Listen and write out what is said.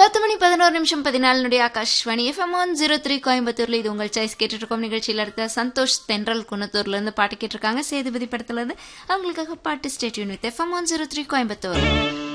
10:11 Akashvani FM 103 கோயம்புத்தூர்ல இது உங்கள் சாய்ஸ் கேட்டுட்டு இருக்கோம். நிகழ்ச்சியில் அடுத்த சந்தோஷ் தென்றல் குன்னத்தூர்ல இருந்து பாட்டு கேட்டிருக்காங்க. சேதுபதி படத்துல இருந்து அவங்களுக்காக பாட்டு. Stay tune with FM 103 Coimbatore.